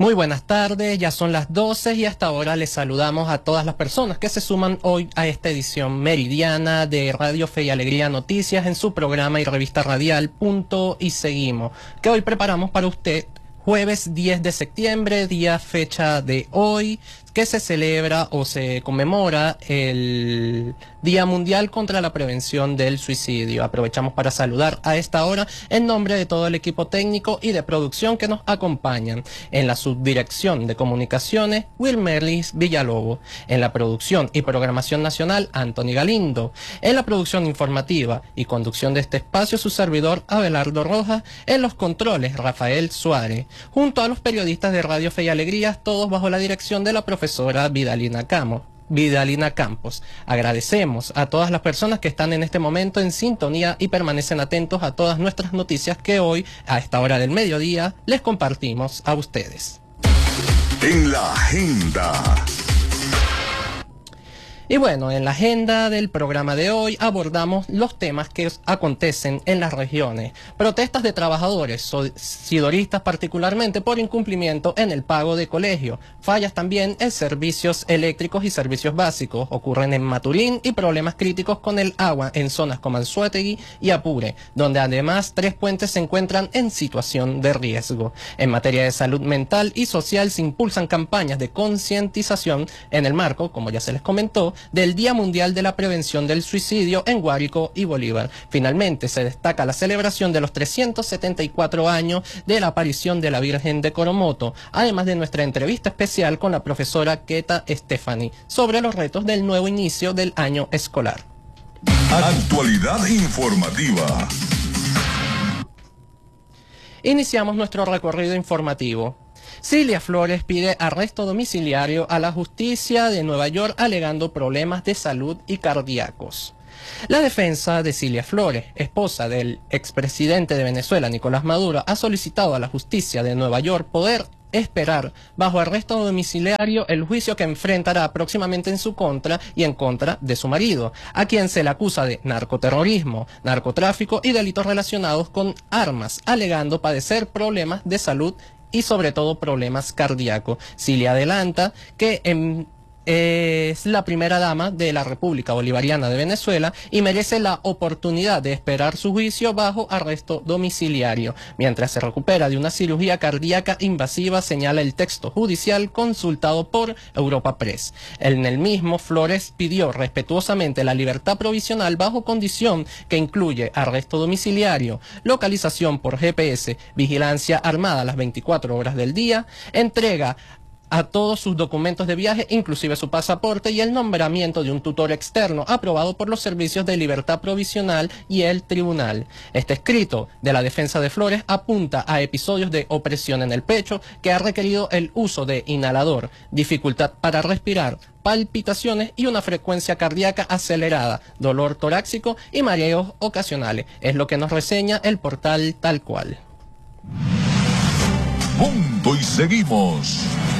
Muy buenas tardes, ya son las 12 y hasta ahora les saludamos a todas las personas que se suman hoy a esta edición meridiana de Radio Fe y Alegría Noticias en su programa y revista radial Punto y Seguimos, que hoy preparamos para usted jueves 10 de septiembre, día fecha de hoy, que se celebra o se conmemora el Día Mundial contra la Prevención del Suicidio. Aprovechamos para saludar a esta hora en nombre de todo el equipo técnico y de producción que nos acompañan. En la subdirección de comunicaciones, Wilmerlis Villalobos. En la producción y programación nacional, Anthony Galindo. En la producción informativa y conducción de este espacio, su servidor Abelardo Rojas. En los controles, Rafael Suárez. Junto a los periodistas de Radio Fe y Alegrías, todos bajo la dirección de la profesora Vidalina Campos. Agradecemos a todas las personas que están en este momento en sintonía y permanecen atentos a todas nuestras noticias que hoy, a esta hora del mediodía, les compartimos a ustedes. En la agenda. Y bueno, en la agenda del programa de hoy abordamos los temas que acontecen en las regiones. Protestas de trabajadores, sidoristas particularmente por incumplimiento en el pago de colegio. Fallas también en servicios eléctricos y servicios básicos. Ocurren en Maturín y problemas críticos con el agua en zonas como Anzoátegui y Apure, donde además 3 puentes se encuentran en situación de riesgo. En materia de salud mental y social se impulsan campañas de concientización en el marco, como ya se les comentó, del Día Mundial de la Prevención del Suicidio en Guárico y Bolívar. Finalmente se destaca la celebración de los 374 años de la aparición de la Virgen de Coromoto, además de nuestra entrevista especial con la profesora Keta Stephanie sobre los retos del nuevo inicio del año escolar. Actualidad informativa. Iniciamos nuestro recorrido informativo. Cilia Flores pide arresto domiciliario a la justicia de Nueva York alegando problemas de salud y cardíacos. La defensa de Cilia Flores, esposa del expresidente de Venezuela, Nicolás Maduro, ha solicitado a la justicia de Nueva York poder esperar bajo arresto domiciliario el juicio que enfrentará próximamente en su contra y en contra de su marido, a quien se le acusa de narcoterrorismo, narcotráfico y delitos relacionados con armas, alegando padecer problemas de salud y sobre todo problemas cardíacos. Cilia adelanta que es la primera dama de la República Bolivariana de Venezuela y merece la oportunidad de esperar su juicio bajo arresto domiciliario, mientras se recupera de una cirugía cardíaca invasiva, señala el texto judicial consultado por Europa Press. En el mismo, Flores pidió respetuosamente la libertad provisional bajo condición que incluye arresto domiciliario, localización por GPS, vigilancia armada las 24 horas del día, entrega a todos sus documentos de viaje, inclusive su pasaporte, y el nombramiento de un tutor externo aprobado por los servicios de libertad provisional y el tribunal. Este escrito de la defensa de Flores apunta a episodios de opresión en el pecho que ha requerido el uso de inhalador, dificultad para respirar, palpitaciones y una frecuencia cardíaca acelerada, dolor torácico y mareos ocasionales. Es lo que nos reseña el portal Tal Cual. Punto y seguimos.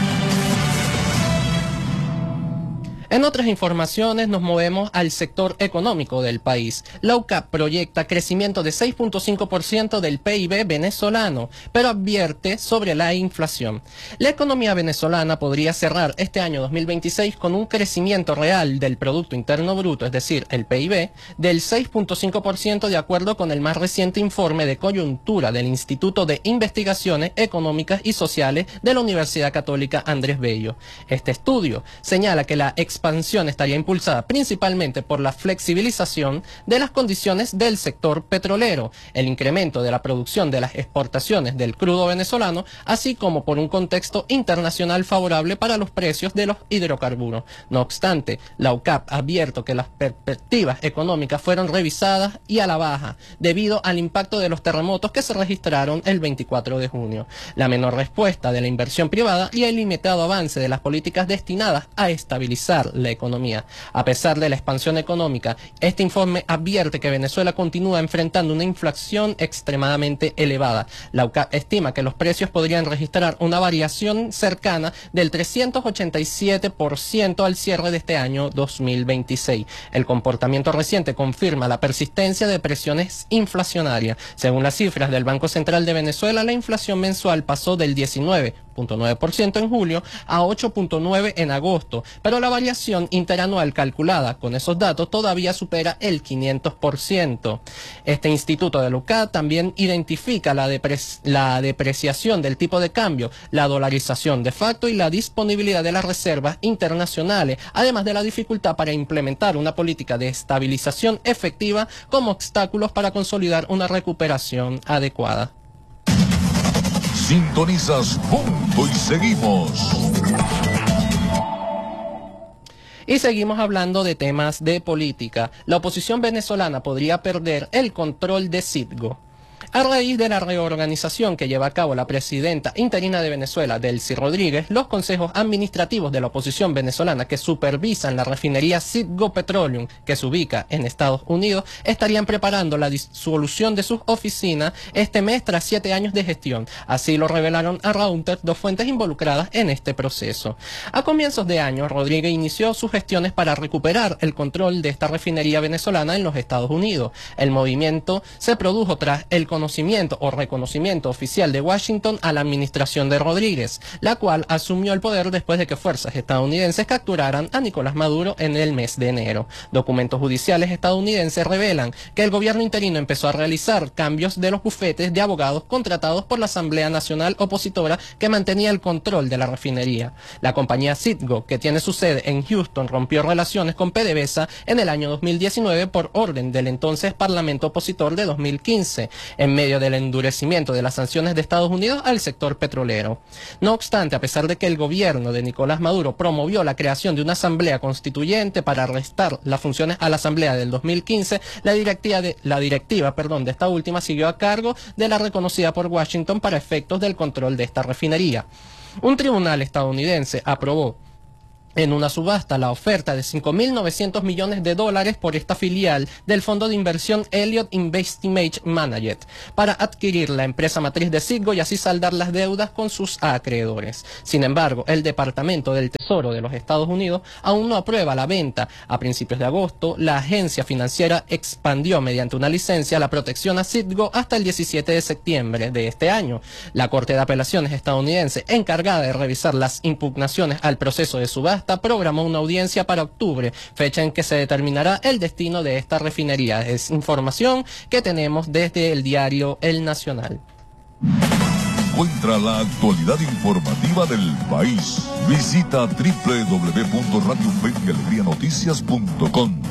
En otras informaciones nos movemos al sector económico del país. La UCAP proyecta crecimiento de 6.5% del PIB venezolano, pero advierte sobre la inflación. La economía venezolana podría cerrar este año 2026 con un crecimiento real del Producto Interno Bruto, es decir, el PIB, del 6.5% de acuerdo con el más reciente informe de coyuntura del Instituto de Investigaciones Económicas y Sociales de la Universidad Católica Andrés Bello. Este estudio señala que la expansión estaría impulsada principalmente por la flexibilización de las condiciones del sector petrolero, el incremento de la producción de las exportaciones del crudo venezolano, así como por un contexto internacional favorable para los precios de los hidrocarburos. No obstante, la UCAP ha abierto que las perspectivas económicas fueron revisadas y a la baja, debido al impacto de los terremotos que se registraron el 24 de junio. La menor respuesta de la inversión privada y el limitado avance de las políticas destinadas a estabilizar la economía. A pesar de la expansión económica, este informe advierte que Venezuela continúa enfrentando una inflación extremadamente elevada. La UCAP estima que los precios podrían registrar una variación cercana del 387% al cierre de este año 2026. El comportamiento reciente confirma la persistencia de presiones inflacionarias. Según las cifras del Banco Central de Venezuela, la inflación mensual pasó del 19% 8.9% en julio a 8.9% en agosto, pero la variación interanual calculada con esos datos todavía supera el 500%. Este instituto de UCAD también identifica la depreciación del tipo de cambio, la dolarización de facto y la disponibilidad de las reservas internacionales, además de la dificultad para implementar una política de estabilización efectiva como obstáculos para consolidar una recuperación adecuada. Sintonizas Punto y Seguimos. Y seguimos hablando de temas de política. La oposición venezolana podría perder el control de Citgo. A raíz de la reorganización que lleva a cabo la presidenta interina de Venezuela, Delcy Rodríguez, los consejos administrativos de la oposición venezolana que supervisan la refinería Citgo Petroleum, que se ubica en Estados Unidos, estarían preparando la disolución de sus oficinas este mes tras 7 años de gestión. Así lo revelaron a Reuters 2 fuentes involucradas en este proceso. A comienzos de año, Rodríguez inició sus gestiones para recuperar el control de esta refinería venezolana en los Estados Unidos. El movimiento se produjo tras el conocimiento o reconocimiento oficial de Washington a la administración de Rodríguez, la cual asumió el poder después de que fuerzas estadounidenses capturaran a Nicolás Maduro en el mes de enero. Documentos judiciales estadounidenses revelan que el gobierno interino empezó a realizar cambios de los bufetes de abogados contratados por la Asamblea Nacional Opositora que mantenía el control de la refinería. La compañía Citgo, que tiene su sede en Houston, rompió relaciones con PDVSA en el año 2019 por orden del entonces Parlamento Opositor de 2015. En medio del endurecimiento de las sanciones de Estados Unidos al sector petrolero. No obstante, a pesar de que el gobierno de Nicolás Maduro promovió la creación de una asamblea constituyente para restar las funciones a la asamblea del 2015, la directiva de esta última siguió a cargo de la reconocida por Washington para efectos del control de esta refinería. Un tribunal estadounidense aprobó en una subasta la oferta de $5.900 millones por esta filial del fondo de inversión Elliott Investment Management para adquirir la empresa matriz de Citgo y así saldar las deudas con sus acreedores. Sin embargo, el Departamento del Tesoro de los Estados Unidos aún no aprueba la venta. A principios de agosto, la agencia financiera expandió mediante una licencia la protección a Citgo hasta el 17 de septiembre de este año. La Corte de Apelaciones estadounidense, encargada de revisar las impugnaciones al proceso de subasta, programó una audiencia para octubre, fecha en que se determinará el destino de esta refinería. Es información que tenemos desde el diario El Nacional. Encuentra la actualidad informativa del país. Visita www.radiofeyalegrianoticias.com.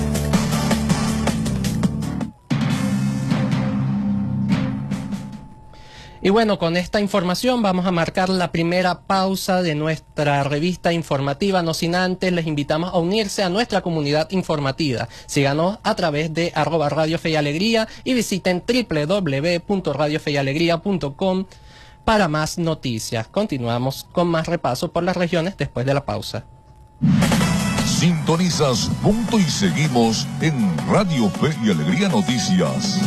Y bueno, con esta información vamos a marcar la primera pausa de nuestra revista informativa. No sin antes, les invitamos a unirse a nuestra comunidad informativa. Síganos a través de @Radio Fe y Alegría y visiten www.radiofeyalegría.com para más noticias. Continuamos con más repaso por las regiones después de la pausa. Sintonizas Punto y Seguimos en Radio Fe y Alegría Noticias.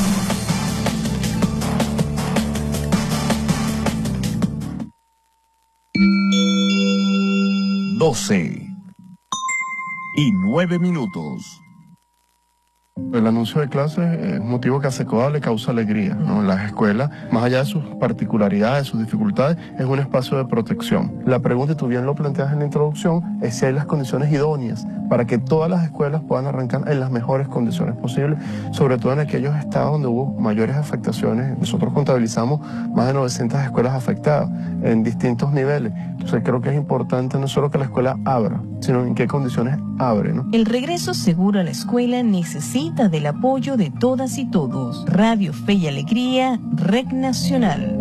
12:09. El anuncio de clases es un motivo que a SECODA le causa alegría, ¿no? Las escuelas, más allá de sus particularidades, sus dificultades, es un espacio de protección. La pregunta, y tú bien lo planteas en la introducción, es si hay las condiciones idóneas para que todas las escuelas puedan arrancar en las mejores condiciones posibles, sobre todo en aquellos estados donde hubo mayores afectaciones. Nosotros contabilizamos más de 900 escuelas afectadas en distintos niveles. Entonces creo que es importante no solo que la escuela abra, sino en qué condiciones abre, ¿no? El regreso seguro a la escuela necesita del apoyo de todas y todos. Radio Fe y Alegría, Red Nacional.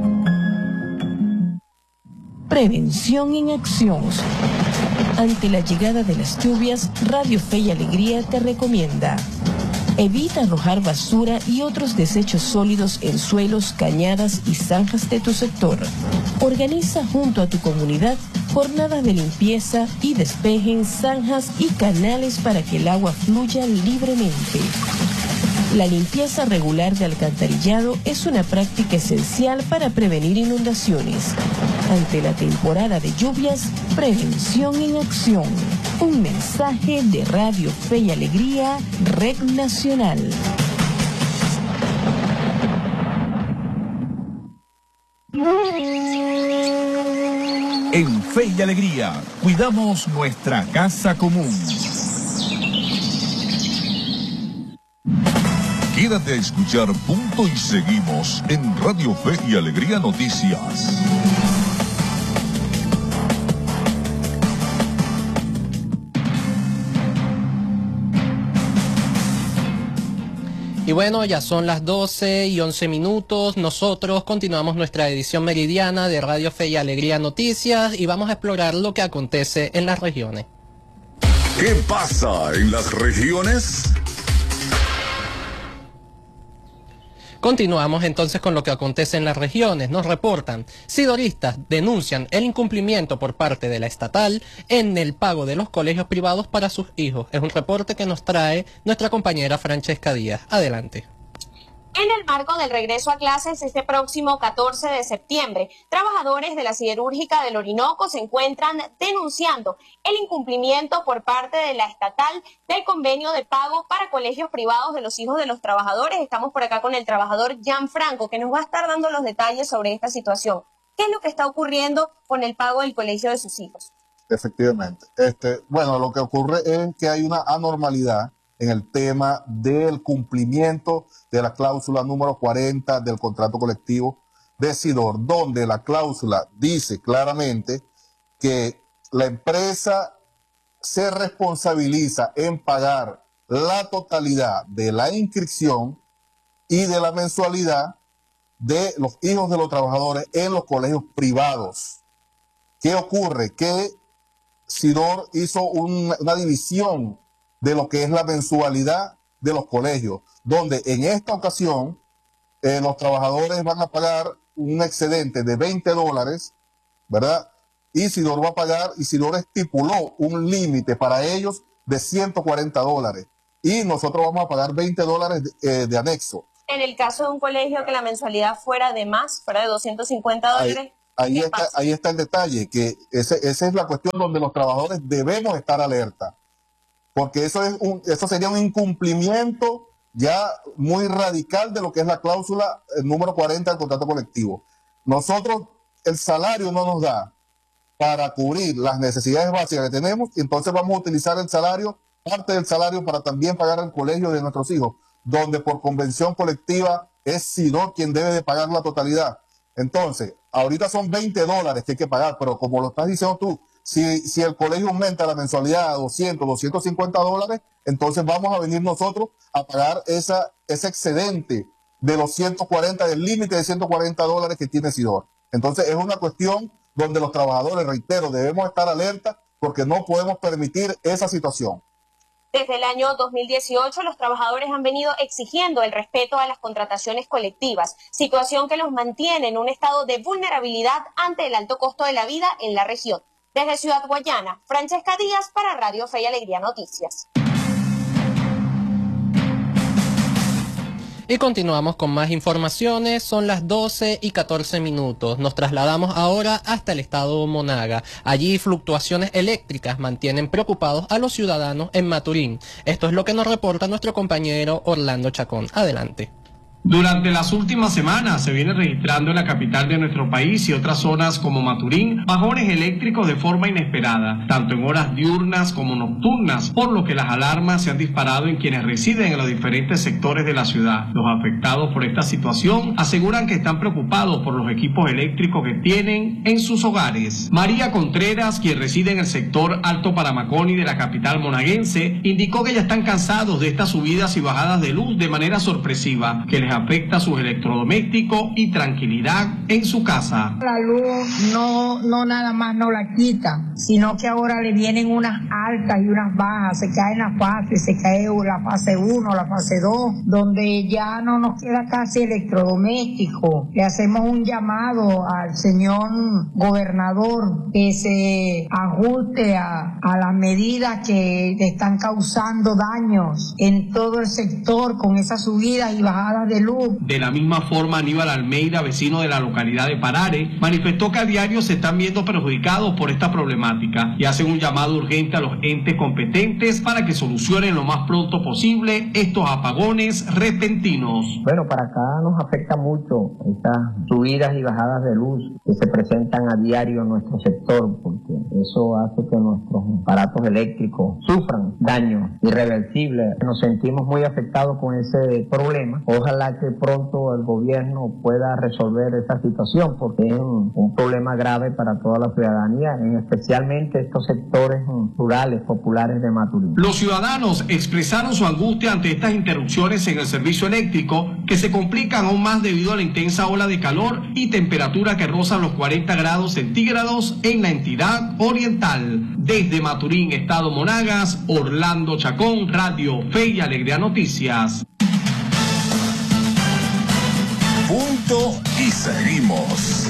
Prevención en acción. Ante la llegada de las lluvias, Radio Fe y Alegría te recomienda: evita arrojar basura y otros desechos sólidos en suelos, cañadas y zanjas de tu sector. Organiza junto a tu comunidad jornadas de limpieza y despeje en zanjas y canales para que el agua fluya libremente. La limpieza regular de alcantarillado es una práctica esencial para prevenir inundaciones. Ante la temporada de lluvias, prevención en acción. Un mensaje de Radio Fe y Alegría, Red Nacional. En Fe y Alegría, cuidamos nuestra casa común. Quédate a escuchar Punto y Seguimos en Radio Fe y Alegría Noticias. Y bueno, ya son las 12:11. Nosotros continuamos nuestra edición meridiana de Radio Fe y Alegría Noticias y vamos a explorar lo que acontece en las regiones. ¿Qué pasa en las regiones? Continuamos entonces con lo que acontece en las regiones. Nos reportan, sidoristas denuncian el incumplimiento por parte de la estatal en el pago de los colegios privados para sus hijos. Es un reporte que nos trae nuestra compañera Francesca Díaz. Adelante. En el marco del regreso a clases este próximo 14 de septiembre, trabajadores de la siderúrgica del Orinoco se encuentran denunciando el incumplimiento por parte de la estatal del convenio de pago para colegios privados de los hijos de los trabajadores. Estamos por acá con el trabajador Gianfranco, que nos va a estar dando los detalles sobre esta situación. ¿Qué es lo que está ocurriendo con el pago del colegio de sus hijos? Efectivamente. Bueno, lo que ocurre es que hay una anormalidad en el tema del cumplimiento de la cláusula número 40 del contrato colectivo de SIDOR, donde la cláusula dice claramente que la empresa se responsabiliza en pagar la totalidad de la inscripción y de la mensualidad de los hijos de los trabajadores en los colegios privados. ¿Qué ocurre? Que SIDOR hizo una división de lo que es la mensualidad de los colegios, donde en esta ocasión los trabajadores van a pagar un excedente de $20, ¿verdad? Y SIDOR va a pagar, y SIDOR estipuló un límite para ellos de $140, y nosotros vamos a pagar $20 de anexo. En el caso de un colegio que la mensualidad fuera de más, fuera de $250, ahí está el detalle, que esa es la cuestión donde los trabajadores debemos estar alerta. Porque eso sería un incumplimiento ya muy radical de lo que es la cláusula número 40 del contrato colectivo. Nosotros, el salario no nos da para cubrir las necesidades básicas que tenemos, y entonces vamos a utilizar el salario, parte del salario, para también pagar el colegio de nuestros hijos, donde por convención colectiva es SIDOR quien debe de pagar la totalidad. Entonces, ahorita son $20 que hay que pagar, pero como lo estás diciendo tú, si el colegio aumenta la mensualidad a $200, $250, entonces vamos a venir nosotros a pagar ese excedente de los 140, del límite de $140 que tiene SIDOR. Entonces es una cuestión donde los trabajadores, reitero, debemos estar alerta porque no podemos permitir esa situación. Desde el año 2018, los trabajadores han venido exigiendo el respeto a las contrataciones colectivas, situación que los mantiene en un estado de vulnerabilidad ante el alto costo de la vida en la región. Desde Ciudad Guayana, Francesca Díaz para Radio Fe y Alegría Noticias. Y continuamos con más informaciones. Son las 12:14. Nos trasladamos ahora hasta el estado Monaga. Allí fluctuaciones eléctricas mantienen preocupados a los ciudadanos en Maturín. Esto es lo que nos reporta nuestro compañero Orlando Chacón. Adelante. Durante las últimas semanas se viene registrando en la capital de nuestro país y otras zonas como Maturín bajones eléctricos de forma inesperada, tanto en horas diurnas como nocturnas, por lo que las alarmas se han disparado en quienes residen en los diferentes sectores de la ciudad. Los afectados por esta situación aseguran que están preocupados por los equipos eléctricos que tienen en sus hogares. María Contreras, quien reside en el sector Alto Paramaconi de la capital monaguense, indicó que ya están cansados de estas subidas y bajadas de luz de manera sorpresiva, que les afecta sus electrodomésticos y tranquilidad en su casa. La luz no nada más no la quita, sino que ahora le vienen unas altas y unas bajas, se caen las fases, se cae la fase 1, la fase 2, donde ya no nos queda casi electrodoméstico. Le hacemos un llamado al señor gobernador que se ajuste a las medidas que están causando daños en todo el sector con esas subidas y bajadas de salud. De la misma forma, Aníbal Almeida, vecino de la localidad de Parare, manifestó que a diario se están viendo perjudicados por esta problemática y hacen un llamado urgente a los entes competentes para que solucionen lo más pronto posible estos apagones repentinos. Bueno, para acá nos afecta mucho estas subidas y bajadas de luz que se presentan a diario en nuestro sector, porque eso hace que nuestros aparatos eléctricos sufran daños irreversibles. Nos sentimos muy afectados con ese problema. Ojalá que pronto el gobierno pueda resolver esta situación, porque es un problema grave para toda la ciudadanía, especialmente estos sectores rurales, populares de Maturín. Los ciudadanos expresaron su angustia ante estas interrupciones en el servicio eléctrico, que se complican aún más debido a la intensa ola de calor y temperatura que rozan los 40 grados centígrados en la entidad oriental. Desde Maturín, Estado Monagas, Orlando Chacón, Radio Fe y Alegría Noticias. Punto y seguimos.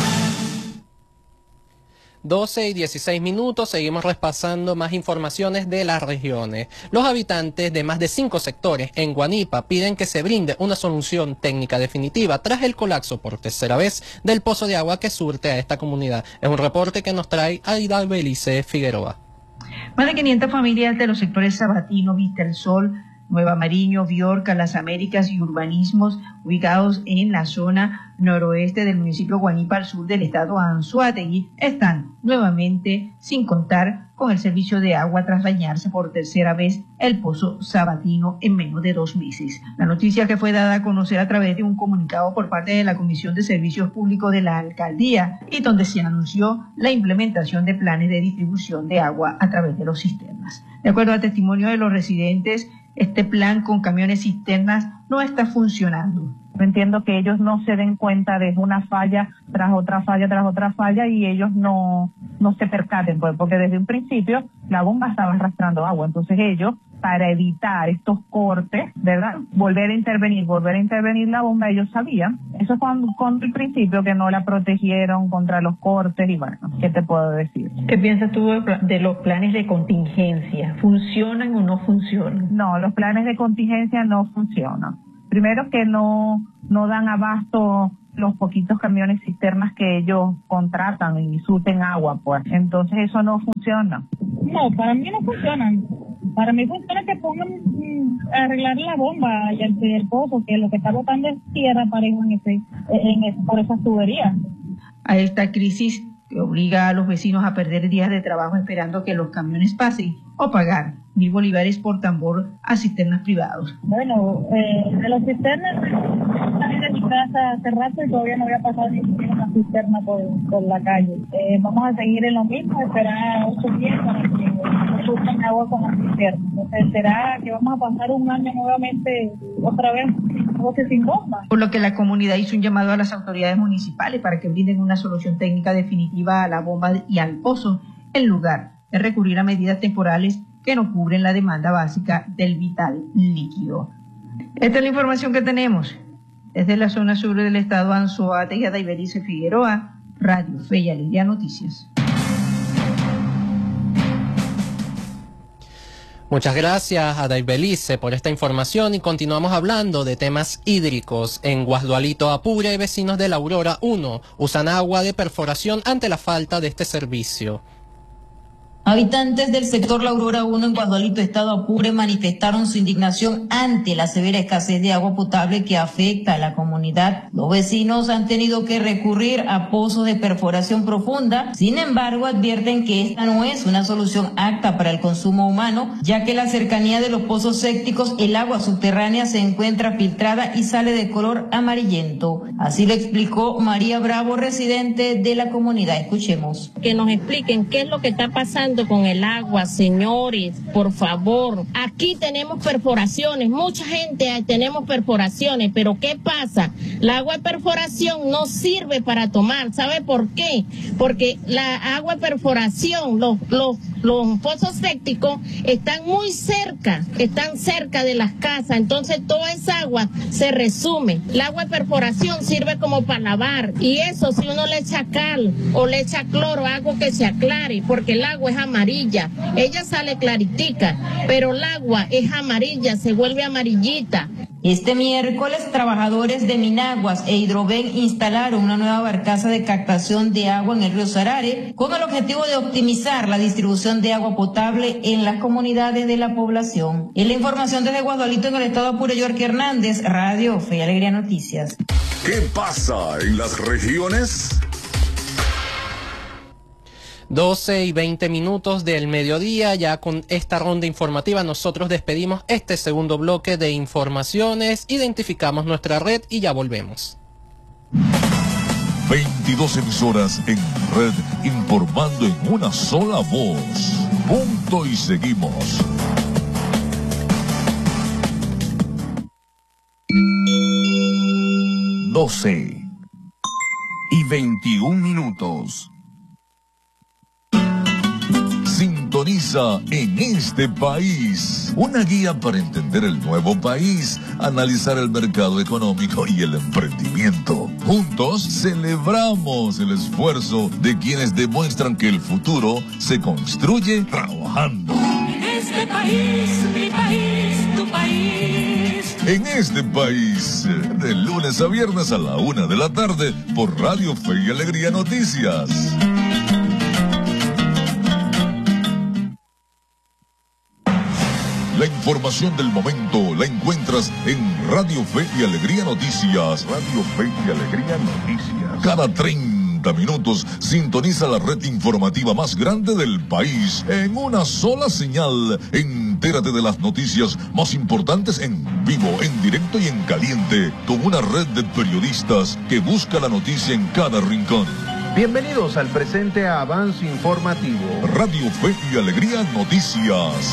12 y 16 minutos, seguimos repasando más informaciones de las regiones. Los habitantes de más de 5 sectores en Guanipa piden que se brinde una solución técnica definitiva tras el colapso por tercera vez del pozo de agua que surte a esta comunidad. Es un reporte que nos trae Aida Belice Figueroa. Más de 500 familias de los sectores Sabatino, Vista el Sol, Nueva Mariño, Biorca, Las Américas y Urbanismos, ubicados en la zona noroeste del municipio Guanipa, al sur del estado Anzoátegui, están nuevamente sin contar con el servicio de agua tras dañarse por tercera vez el pozo Sabatino en menos de 2 meses. La noticia, que fue dada a conocer a través de un comunicado por parte de la Comisión de Servicios Públicos de la Alcaldía, y donde se anunció la implementación de planes de distribución de agua a través de los cisternas. De acuerdo al testimonio de los residentes, este plan con camiones cisternas no está funcionando. Entiendo que ellos no se den cuenta de una falla tras otra falla tras otra falla y ellos no se percaten, porque desde un principio la bomba estaba arrastrando agua. Entonces ellos, para evitar estos cortes, ¿verdad?, volver a intervenir la bomba, ellos sabían. Eso es con el principio, que no la protegieron contra los cortes. Y bueno, ¿qué te puedo decir? ¿Qué piensas tú de los planes de contingencia? ¿Funcionan o no funcionan? No, los planes de contingencia no funcionan. Primero, que no dan abasto los poquitos camiones cisternas que ellos contratan y surten agua, pues. Entonces eso no funciona. No, para mí no funcionan. Para mí funciona que pongan a arreglar la bomba y el pozo, que lo que está botando es tierra parejo por esas tuberías. A esta crisis que obliga a los vecinos a perder días de trabajo esperando que los camiones pasen, o pagar 1.000 bolívares por tambor a cisternas privados. Bueno, de los cisternas, salí de mi casa hace rato y todavía no había pasado ni siquiera una cisterna por la calle. Vamos a seguir en lo mismo, esperar 8 días para que surtan agua con la cisterna. Entonces, será que vamos a pasar un año nuevamente, otra vez, sin bomba. Por lo que la comunidad hizo un llamado a las autoridades municipales para que brinden una solución técnica definitiva a la bomba y al pozo, en lugar de recurrir a medidas temporales que no cubren la demanda básica del vital líquido. Esta es la información que tenemos desde la zona sur del estado Anzoátegui. Aida Belice Figueroa, Radio Fe y Alegría Noticias. Muchas gracias a Belice por esta información, y continuamos hablando de temas hídricos. En Guasdualito, Apure, vecinos de la Aurora 1 usan agua de perforación ante la falta de este servicio. Habitantes del sector La Aurora 1 en Guasdualito, estado Apure, manifestaron su indignación ante la severa escasez de agua potable que afecta a la comunidad. Los vecinos han tenido que recurrir a pozos de perforación profunda. Sin embargo, advierten que esta no es una solución apta para el consumo humano, ya que en la cercanía de los pozos sépticos el agua subterránea se encuentra filtrada y sale de color amarillento. Así lo explicó María Bravo, residente de la comunidad. Escuchemos. Que nos expliquen qué es lo que está pasando con el agua, señores, por favor. Aquí tenemos perforaciones, mucha gente tenemos perforaciones, pero ¿qué pasa? La agua de perforación no sirve para tomar. ¿Sabe por qué? Porque la agua de perforación, los pozos sépticos están muy cerca, están cerca de las casas, entonces toda esa agua se resume. El agua de perforación sirve como para lavar, y eso si uno le echa cal o le echa cloro, algo que se aclare, porque el agua es amarilla, ella sale claritica, pero el agua es amarilla, se vuelve amarillita. Este miércoles, trabajadores de Minaguas e Hidroven instalaron una nueva barcaza de captación de agua en el río Sarare con el objetivo de optimizar la distribución de agua potable en las comunidades de la población. En la información desde Guadalito, en el estado Apure, York Hernández, Radio Fe y Alegría Noticias. ¿Qué pasa en las regiones? 12:20 del mediodía. Ya con esta ronda informativa nosotros despedimos este segundo bloque de informaciones, identificamos nuestra red y ya volvemos. 22 emisoras en red, informando en una sola voz. Punto y seguimos. 12:21. Sintoniza En este País, una guía para entender el nuevo país, analizar el mercado económico y el emprendimiento. Juntos celebramos el esfuerzo de quienes demuestran que el futuro se construye trabajando. En este país, mi país, tu país. En este país, de lunes a viernes a la 1 de la tarde por Radio Fe y Alegría Noticias. La información del momento la encuentras en Radio Fe y Alegría Noticias. Radio Fe y Alegría Noticias. Cada 30 minutos sintoniza la red informativa más grande del país en una sola señal. Entérate de las noticias más importantes en vivo, en directo y en caliente, con una red de periodistas que busca la noticia en cada rincón. Bienvenidos al presente avance informativo. Radio Fe y Alegría Noticias.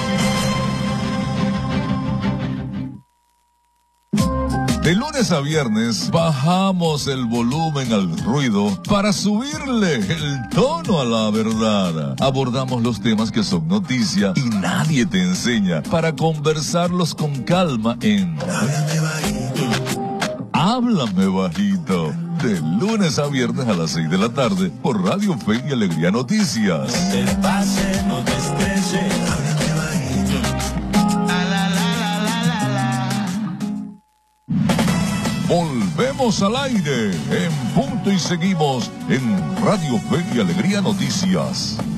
De lunes a viernes bajamos el volumen al ruido para subirle el tono a la verdad. Abordamos los temas que son noticia y nadie te enseña para conversarlos con calma en Háblame Bajito. De lunes a viernes a las 6 de la tarde por Radio Fe y Alegría Noticias. Volvemos al aire en punto y seguimos en Radio Fe y Alegría Noticias.